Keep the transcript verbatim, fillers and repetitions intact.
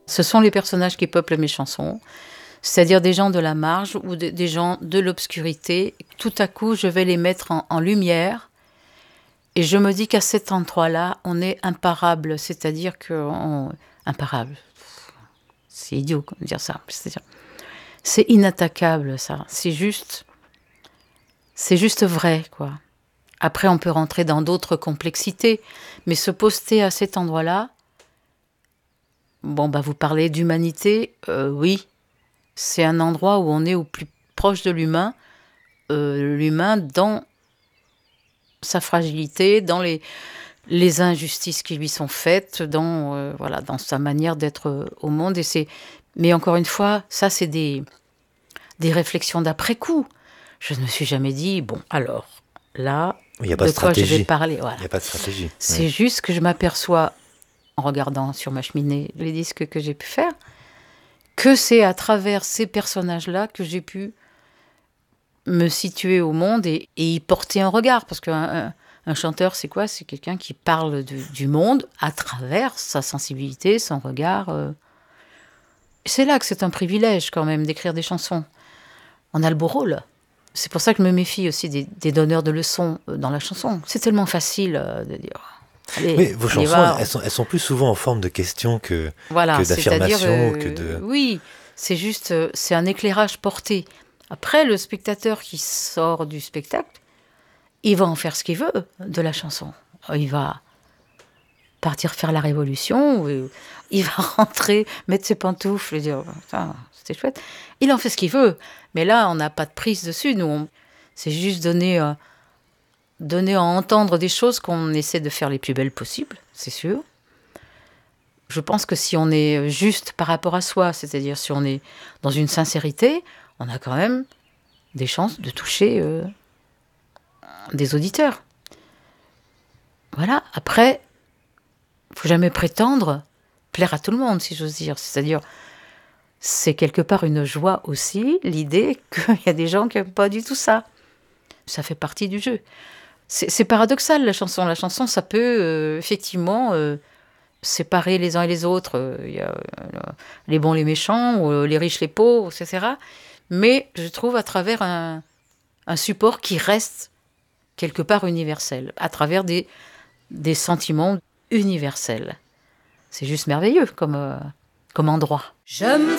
Ce sont les personnages qui peuplent mes chansons, c'est-à-dire des gens de la marge ou de, des gens de l'obscurité. Tout à coup, je vais les mettre en, en lumière et je me dis qu'à cet endroit-là, on est imparable, c'est-à-dire que... On, imparable, c'est idiot de dire ça, c'est-à-dire, c'est inattaquable ça, c'est juste, c'est juste vrai, quoi. Après, on peut rentrer dans d'autres complexités, mais se poster à cet endroit-là, bon, bah, vous parlez d'humanité, euh, oui, c'est un endroit où on est au plus proche de l'humain, euh, l'humain dans sa fragilité, dans les, les injustices qui lui sont faites, dans, euh, voilà, dans sa manière d'être euh, au monde. Et c'est... Mais encore une fois, ça, c'est des, des réflexions d'après-coup. Je ne me suis jamais dit, bon, alors, là, Il n'y a pas de de quoi je stratégie. vais parler. Voilà. Il n'y a pas de stratégie. C'est Oui. juste que je m'aperçois, en regardant sur ma cheminée les disques que j'ai pu faire, que c'est à travers ces personnages-là que j'ai pu me situer au monde et, et y porter un regard. Parce qu'un un, un chanteur, c'est quoi? C'est quelqu'un qui parle de, du monde à travers sa sensibilité, son regard. Euh. C'est là que c'est un privilège quand même d'écrire des chansons. On a le beau rôle. C'est pour ça que je me méfie aussi des, des donneurs de leçons dans la chanson. C'est tellement facile euh, de dire... Allez, Oui, vos on y chansons, va. elles sont, elles sont plus souvent en forme de questions que, Voilà, que c'est-à-dire, d'affirmations, que euh, de... oui, c'est juste, euh, c'est un éclairage porté. Après, le spectateur qui sort du spectacle, il va en faire ce qu'il veut de la chanson. Il va partir faire la révolution, ou il va rentrer, mettre ses pantoufles et dire, putain, c'était chouette. Il en fait ce qu'il veut. Mais là, on n'a pas de prise dessus. Nous, on, c'est juste donner, euh, donner à entendre des choses qu'on essaie de faire les plus belles possibles, c'est sûr. Je pense que si on est juste par rapport à soi, c'est-à-dire si on est dans une sincérité, on a quand même des chances de toucher euh, des auditeurs. Voilà. Après, il ne faut jamais prétendre plaire à tout le monde, si j'ose dire. C'est-à-dire, c'est quelque part une joie aussi, l'idée qu'il y a des gens qui n'aiment pas du tout ça. Ça fait partie du jeu. C'est, c'est paradoxal, la chanson. La chanson, ça peut euh, effectivement... Euh, séparer les uns et les autres, il y a les bons, les méchants, les riches, les pauvres, et cetera. Mais je trouve à travers un, un support qui reste quelque part universel, à travers des, des sentiments universels. C'est juste merveilleux comme, euh, comme endroit. Je me